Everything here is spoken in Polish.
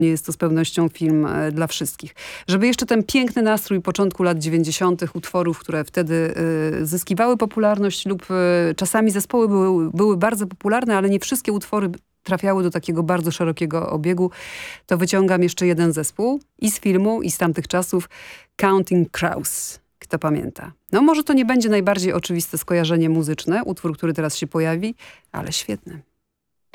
nie jest to z pewnością film dla wszystkich. Żeby jeszcze ten piękny nastrój początku lat 90. utworów, które wtedy zyskiwały popularność lub czasami zespoły były bardzo popularne, ale nie wszystkie utwory trafiały do takiego bardzo szerokiego obiegu, to wyciągam jeszcze jeden zespół i z filmu, i z tamtych czasów, Counting Crows. Kto pamięta? No może to nie będzie najbardziej oczywiste skojarzenie muzyczne, utwór, który teraz się pojawi, ale świetny.